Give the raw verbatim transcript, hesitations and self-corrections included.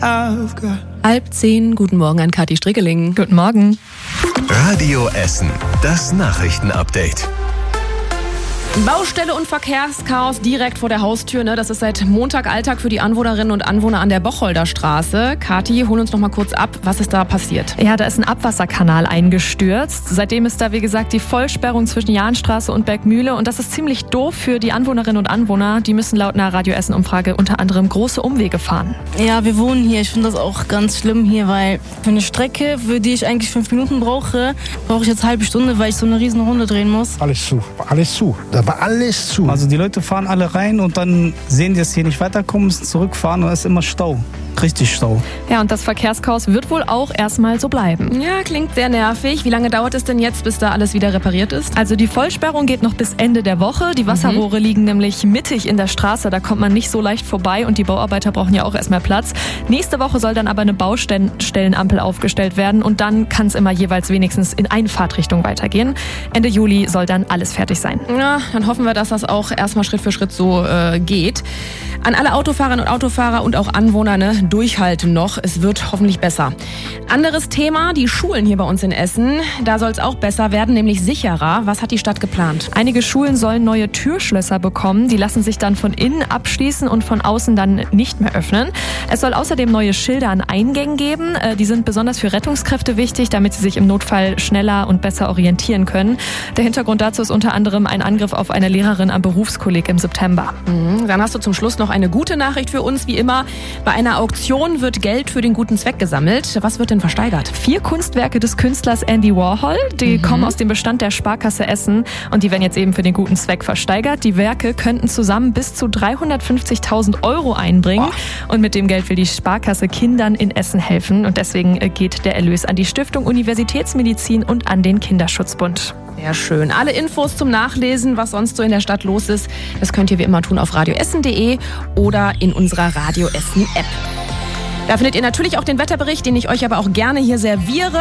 Halb zehn, guten Morgen an Kathi Strickeling. Guten Morgen. Radio Essen, das Nachrichtenupdate. Baustelle und Verkehrschaos direkt vor der Haustür. Ne? Das ist seit Montag Alltag für die Anwohnerinnen und Anwohner an der Bocholder Straße. Kathi, hol uns noch mal kurz ab. Was ist da passiert? Ja, da ist ein Abwasserkanal eingestürzt. Seitdem ist da, wie gesagt, die Vollsperrung zwischen Jahnstraße und Bergmühle. Und das ist ziemlich doof für die Anwohnerinnen und Anwohner. Die müssen laut einer Radio Essen-Umfrage unter anderem große Umwege fahren. Ja, wir wohnen hier. Ich finde das auch ganz schlimm hier, weil für eine Strecke, für die ich eigentlich fünf Minuten brauche, brauche ich jetzt eine halbe Stunde, weil ich so eine riesen Runde drehen muss. Alles zu, alles zu. Da war alles zu. Also die Leute fahren alle rein und dann sehen die, dass hier nicht weiterkommen, müssen zurückfahren und es ist immer Stau. Richtig Stau. Ja, und das Verkehrschaos wird wohl auch erstmal so bleiben. Ja, klingt sehr nervig. Wie lange dauert es denn jetzt, bis da alles wieder repariert ist? Also die Vollsperrung geht noch bis Ende der Woche. Die Wasserrohre mhm. liegen nämlich mittig in der Straße. Da kommt man nicht so leicht vorbei und die Bauarbeiter brauchen ja auch erstmal Platz. Nächste Woche soll dann aber eine Baustellenampel aufgestellt werden und dann kann es immer jeweils wenigstens in eine Fahrtrichtung weitergehen. Ende Juli soll dann alles fertig sein. Ja, dann hoffen wir, dass das auch erstmal Schritt für Schritt so äh, geht. An alle Autofahrerinnen und Autofahrer und auch Anwohner, ne, durchhalten noch. Es wird hoffentlich besser. Anderes Thema, die Schulen hier bei uns in Essen. Da soll es auch besser werden, nämlich sicherer. Was hat die Stadt geplant? Einige Schulen sollen neue Türschlösser bekommen. Die lassen sich dann von innen abschließen und von außen dann nicht mehr öffnen. Es soll außerdem neue Schilder an Eingängen geben. Die sind besonders für Rettungskräfte wichtig, damit sie sich im Notfall schneller und besser orientieren können. Der Hintergrund dazu ist unter anderem ein Angriff auf eine Lehrerin am Berufskolleg im September. Mhm, dann hast du zum Schluss noch eine gute Nachricht für uns, wie immer. Bei einer Auktion wird Geld für den guten Zweck gesammelt. Was wird denn versteigert? Vier Kunstwerke des Künstlers Andy Warhol. Die mhm. kommen aus dem Bestand der Sparkasse Essen und die werden jetzt eben für den guten Zweck versteigert. Die Werke könnten zusammen bis zu dreihundertfünfzigtausend Euro einbringen. Oh. Und mit dem Geld will die Sparkasse Kindern in Essen helfen. Und deswegen geht der Erlös an die Stiftung Universitätsmedizin und an den Kinderschutzbund. Sehr schön. Alle Infos zum Nachlesen, was sonst so in der Stadt los ist, das könnt ihr wie immer tun auf radioessen punkt de oder in unserer Radio Essen App. Da findet ihr natürlich auch den Wetterbericht, den ich euch aber auch gerne hier serviere.